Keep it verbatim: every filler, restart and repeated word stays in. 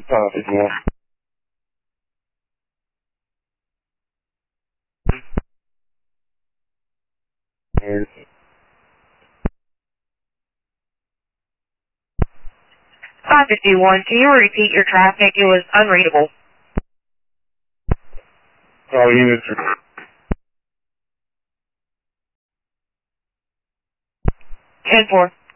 five fifty-one. five fifty-one, can you repeat your traffic? It was unreadable. All units are... ten four.